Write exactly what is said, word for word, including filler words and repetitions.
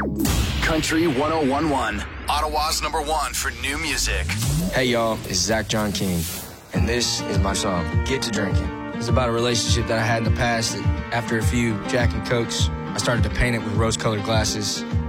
Country ten eleven, Ottawa's number one for new music. Hey y'all, it's Zach John King, and this is my song, Get to Drinking. It's about a relationship that I had in the past that after a few Jack and Cokes, I started to paint it with rose-colored glasses.